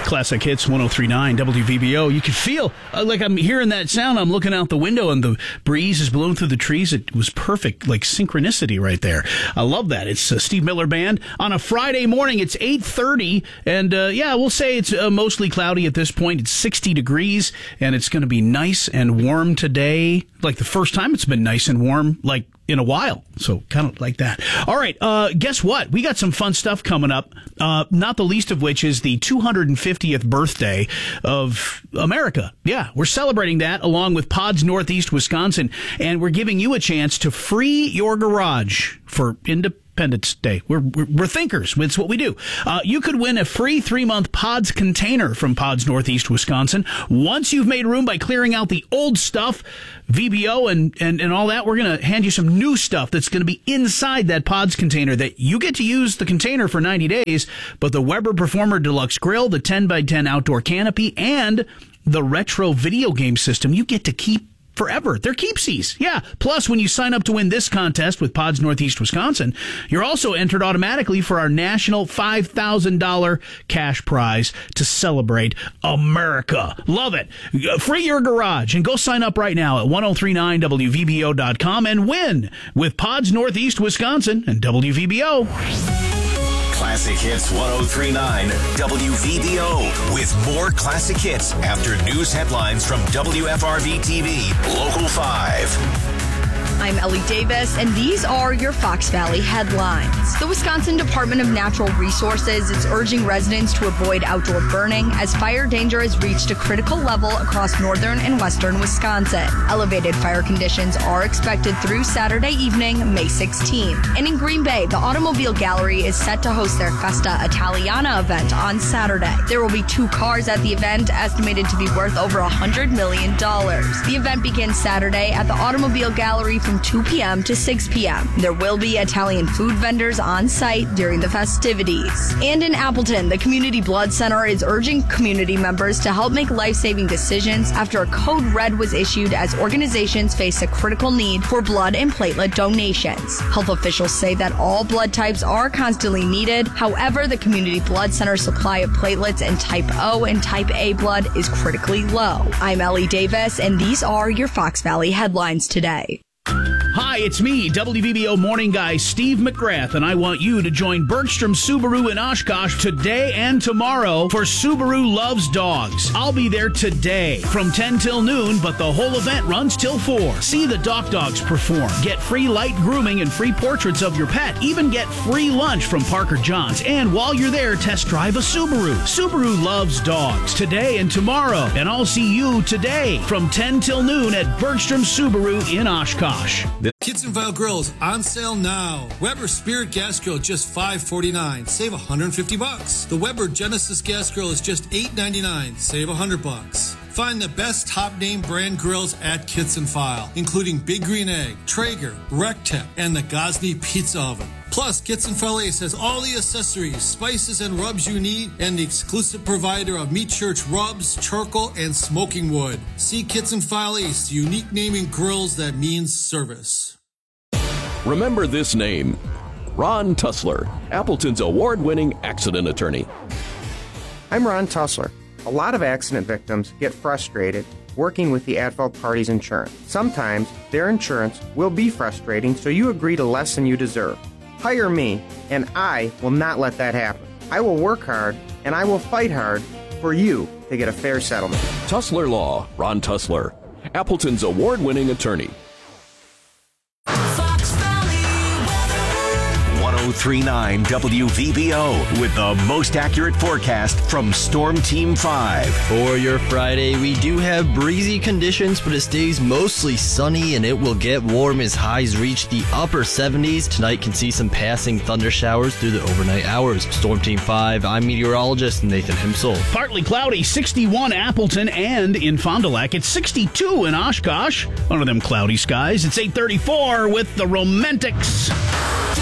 Classic Hits 103.9 WVBO. You can feel like I'm hearing that sound. I'm looking out the window and the breeze is blowing through the trees. It was perfect, like synchronicity right there. I love that. It's Steve Miller Band on a Friday morning. It's 8:30, and we'll say it's mostly cloudy at this point. It's 60 degrees, and it's going to be nice and warm today. Like the first time it's been nice and warm, like in a while. So kind of like that. All right. Guess what? We got some fun stuff coming up. Not the least of which is the 250th birthday of America. Yeah, we're celebrating that along with Pods Northeast Wisconsin. And we're giving you a chance to free your garage for Independence Day. We're thinkers. It's what we do. You could win a free 3-month Pods container from Pods Northeast Wisconsin. Once you've made room by clearing out the old stuff, VBO and all that, we're going to hand you some new stuff that's going to be inside that Pods container that you get to use the container for 90 days, but the Weber Performer Deluxe Grill, the 10x10 outdoor canopy, and the retro video game system you get to keep forever. They're keepsies. Yeah. Plus, when you sign up to win this contest with Pods Northeast Wisconsin, you're also entered automatically for our national $5,000 cash prize to celebrate America. Love it. Free your garage and go sign up right now at 1039wvbo.com and win with Pods Northeast Wisconsin and WVBO. Classic Hits 1039 WVBO with more classic hits after news headlines from WFRV TV Local 5. I'm Ellie Davis, and these are your Fox Valley headlines. The Wisconsin Department of Natural Resources is urging residents to avoid outdoor burning as fire danger has reached a critical level across northern and western Wisconsin. Elevated fire conditions are expected through Saturday evening, May 16. And in Green Bay, the Automobile Gallery is set to host their Festa Italiana event on Saturday. There will be 2 cars at the event, estimated to be worth over $100 million. The event begins Saturday at the Automobile Gallery from 2 p.m. to 6 p.m. There will be Italian food vendors on site during the festivities. And in Appleton, the Community Blood Center is urging community members to help make life-saving decisions after a code red was issued as organizations face a critical need for blood and platelet donations. Health officials say that all blood types are constantly needed. However, the Community Blood Center's supply of platelets in Type O and Type A blood is critically low. I'm Ellie Davis, and these are your Fox Valley headlines today. Hi, it's me, WVBO morning guy Steve McGrath, and I want you to join Bergstrom Subaru in Oshkosh today and tomorrow for Subaru Loves Dogs. I'll be there today from 10 till noon, but the whole event runs till 4. See the Dogs perform. Get free light grooming and free portraits of your pet. Even get free lunch from Parker Johns. And while you're there, test drive a Subaru. Subaru Loves Dogs today and tomorrow. And I'll see you today from 10 till noon at Bergstrom Subaru in Oshkosh. Kitzenfile Grills on sale now. Weber Spirit Gas Grill just $5.49. Save $150. The Weber Genesis Gas Grill is just $8.99. Save $100. Find the best top name brand grills at Kitzenfile, including Big Green Egg, Traeger, Rectech, and the Gosney Pizza Oven. Plus, Kitzenfile Ace has all the accessories, spices, and rubs you need, and the exclusive provider of Meat Church rubs, charcoal, and smoking wood. See Kitzenfile Ace, the unique naming grills that means service. Remember this name, Ron Tussler, Appleton's award-winning accident attorney. I'm Ron Tussler. A lot of accident victims get frustrated working with the at-fault party's insurance. Sometimes their insurance will be frustrating, so you agree to less than you deserve. Hire me, and I will not let that happen. I will work hard, and I will fight hard for you to get a fair settlement. Tussler Law, Ron Tussler, Appleton's award-winning attorney. 1039 WVBO with the most accurate forecast from Storm Team 5. For your Friday, we do have breezy conditions, but it stays mostly sunny and it will get warm as highs reach the upper 70s. Tonight can see some passing thunder showers through the overnight hours. Storm Team 5, I'm meteorologist Nathan Himsel. Partly cloudy, 61 Appleton and in Fond du Lac. It's 62 in Oshkosh. Under them cloudy skies. It's 8:34 with the Romantics.